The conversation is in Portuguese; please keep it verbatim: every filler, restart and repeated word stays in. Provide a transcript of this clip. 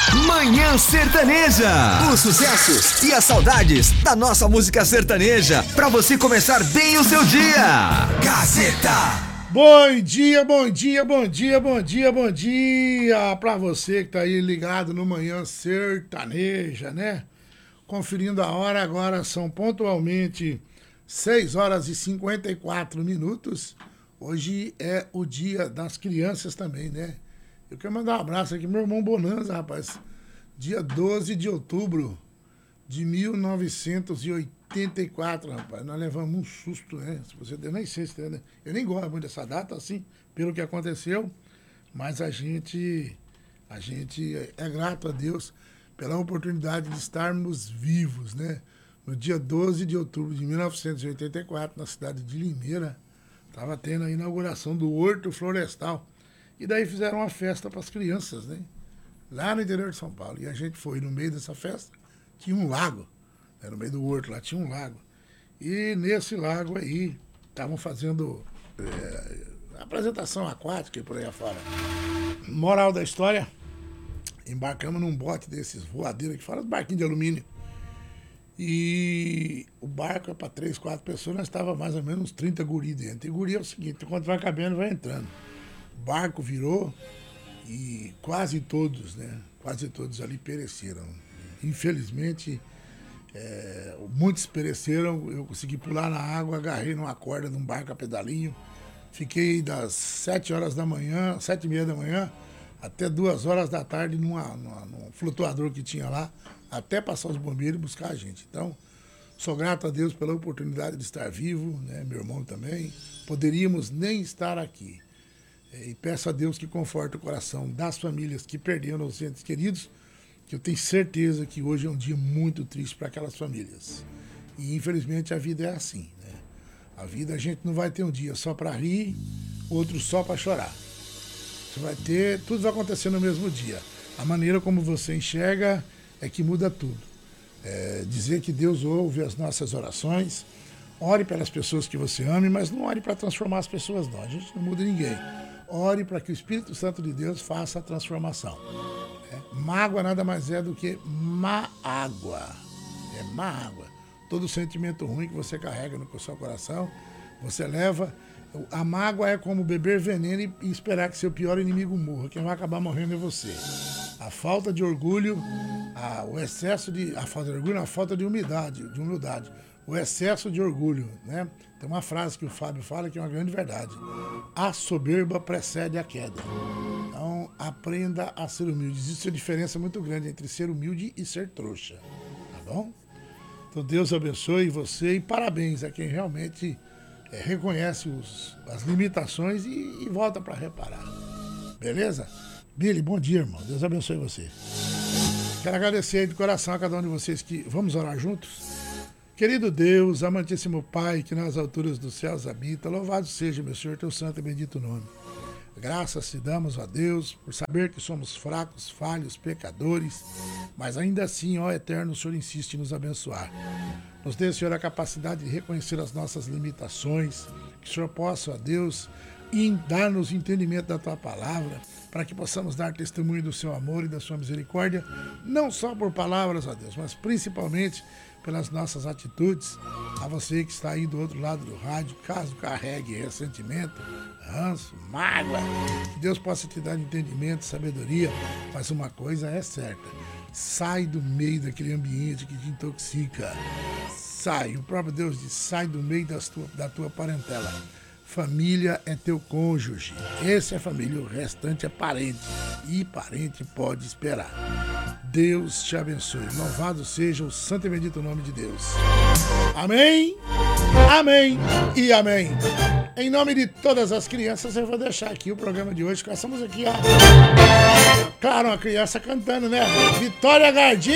Manhã Sertaneja. Os sucessos e as saudades da nossa música sertaneja pra você começar bem o seu dia. Gazeta. Bom dia, bom dia, bom dia, bom dia, bom dia pra você que tá aí ligado no Manhã Sertaneja, né? Conferindo a hora, agora são pontualmente seis horas e cinquenta e quatro minutos. Hoje é o dia das crianças também, né? Eu quero mandar um abraço aqui, meu irmão Bonanza, rapaz. Dia doze de outubro de mil novecentos e oitenta e quatro, rapaz. Nós levamos um susto, né? Se você der, nem sei se tem, né? Eu nem gosto muito dessa data, assim, pelo que aconteceu. Mas a gente, a gente é grato a Deus pela oportunidade de estarmos vivos, né? No dia doze de outubro de mil novecentos e oitenta e quatro, na cidade de Limeira, estava tendo a inauguração do Horto Florestal. E daí fizeram uma festa para as crianças, né? Lá no interior de São Paulo. E a gente foi no meio dessa festa, tinha um lago, né? No meio do horto lá tinha um lago. E nesse lago aí, estavam fazendo é, apresentação aquática e por aí afora. Moral da história, embarcamos num bote desses voadeiros que fala, barquinho de alumínio. E o barco é para três, quatro pessoas, nós estávamos mais ou menos uns trinta guri dentro. E guri é o seguinte, quando vai cabendo, vai entrando. O barco virou e quase todos, né? Quase todos ali pereceram. Infelizmente, é, muitos pereceram. Eu consegui pular na água, agarrei numa corda de um barco a pedalinho. Fiquei das sete horas da manhã, sete e meia da manhã, até duas horas da tarde numa, numa, num flutuador que tinha lá, até passar os bombeiros e buscar a gente. Então, sou grato a Deus pela oportunidade de estar vivo, né? Meu irmão também. Poderíamos nem estar aqui. E peço a Deus que conforte o coração das famílias que perderam os entes queridos, que eu tenho certeza que hoje é um dia muito triste para aquelas famílias. E infelizmente a vida é assim, né? A vida a gente não vai ter um dia só para rir, outro só para chorar. Você vai ter, tudo vai acontecer no mesmo dia. A maneira como você enxerga é que muda tudo. É, dizer que Deus ouve as nossas orações, ore pelas pessoas que você ame, mas não ore para transformar as pessoas não, a gente não muda ninguém. Ore para que o Espírito Santo de Deus faça a transformação. É, mágoa nada mais é do que má água. É má água. Todo sentimento ruim que você carrega no seu coração, você leva. A mágoa é como beber veneno e esperar que seu pior inimigo morra. Quem vai acabar morrendo é você. A falta de orgulho, a, o excesso de. A falta de orgulho, a falta de humildade, de humildade. O excesso de orgulho, né? Tem uma frase que o Fábio fala que é uma grande verdade. A soberba precede a queda. Então, aprenda a ser humilde. Existe uma diferença muito grande entre ser humilde e ser trouxa. Tá bom? Então, Deus abençoe você e parabéns a quem realmente é, reconhece os, as limitações e, e volta para reparar. Beleza? Billy, bom dia, irmão. Deus abençoe você. Quero agradecer de coração a cada um de vocês que vamos orar juntos. Querido Deus, amantíssimo Pai, que nas alturas dos céus habita, louvado seja, meu Senhor, teu santo e bendito nome. Graças te damos a Deus por saber que somos fracos, falhos, pecadores, mas ainda assim, ó Eterno, o Senhor insiste em nos abençoar. Nos dê, Senhor, a capacidade de reconhecer as nossas limitações, que o Senhor possa, ó Deus, dar-nos entendimento da tua palavra, para que possamos dar testemunho do seu amor e da sua misericórdia, não só por palavras, ó Deus, mas principalmente pelas nossas atitudes. A você que está aí do outro lado do rádio, caso carregue ressentimento, ranço, mágoa, que Deus possa te dar entendimento, sabedoria, mas uma coisa é certa, sai do meio daquele ambiente que te intoxica, sai, o próprio Deus diz, sai do meio das tua, da tua parentela. Família é teu cônjuge, esse é família, o restante é parente, e parente pode esperar. Deus te abençoe, louvado seja o santo e bendito nome de Deus. Amém, amém e amém. Em nome de todas as crianças, eu vou deixar aqui o programa de hoje com essa musiquinha. Claro, uma criança cantando, né? Vitória Gardia.